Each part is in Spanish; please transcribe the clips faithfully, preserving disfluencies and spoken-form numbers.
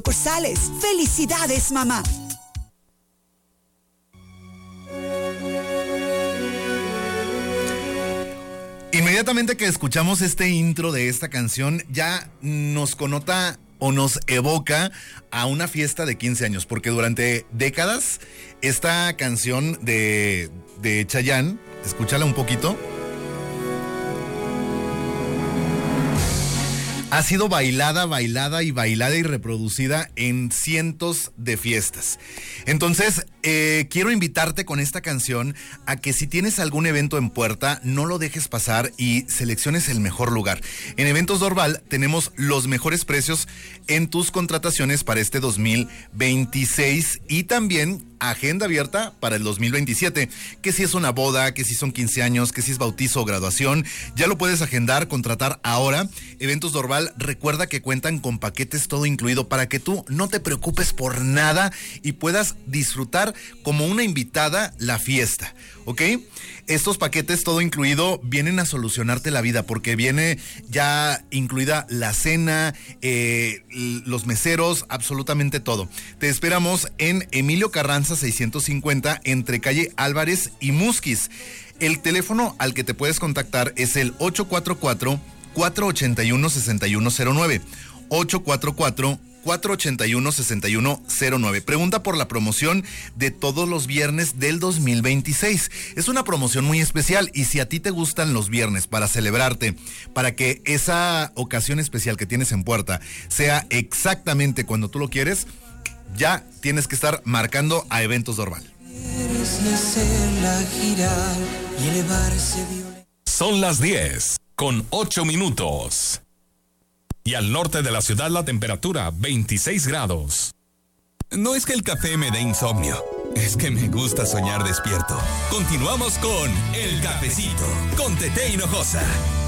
Sucursales. ¡Felicidades, mamá! Inmediatamente que escuchamos este intro de esta canción, ya nos connota o nos evoca a una fiesta de quince años, porque durante décadas esta canción de, de Chayanne, escúchala un poquito, ha sido bailada, bailada y bailada y reproducida en cientos de fiestas. Entonces, eh, quiero invitarte con esta canción a que si tienes algún evento en puerta, no lo dejes pasar y selecciones el mejor lugar. En Eventos Dorval tenemos los mejores precios en tus contrataciones para este dos mil veintiséis y también agenda abierta para el dos mil veintisiete, que si es una boda, que si son quince años, que si es bautizo o graduación, ya lo puedes agendar, contratar ahora. Eventos Dorval, recuerda que cuentan con paquetes todo incluido para que tú no te preocupes por nada y puedas disfrutar como una invitada la fiesta, ¿ok? Estos paquetes todo incluido vienen a solucionarte la vida porque viene ya incluida la cena, eh, los meseros, absolutamente todo. Te esperamos en Emilio Carranza seiscientos cincuenta entre calle Álvarez y Musquis. El teléfono al que te puedes contactar es el ocho cuatro cuatro, cuatro ocho uno, seis uno cero nueve. ocho cuatro cuatro, cuatro ocho uno, seis uno cero nueve. Pregunta por la promoción de todos los viernes del dos mil veintiséis. Es una promoción muy especial y si a ti te gustan los viernes para celebrarte, para que esa ocasión especial que tienes en puerta sea exactamente cuando tú lo quieres, ya tienes que estar marcando a Eventos Dorval. Son las diez con ocho minutos. Y al norte de la ciudad la temperatura veintiséis grados. No es que el café me dé insomnio, es que me gusta soñar despierto. Continuamos con El Cafecito, con Tete Hinojosa.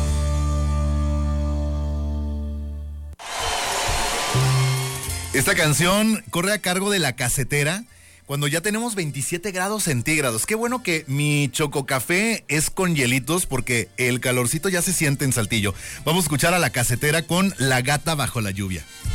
Esta canción corre a cargo de La Casetera cuando ya tenemos veintisiete grados centígrados. Qué bueno que mi chococafé es con hielitos porque el calorcito ya se siente en Saltillo. Vamos a escuchar a La Casetera con La Gata Bajo la Lluvia.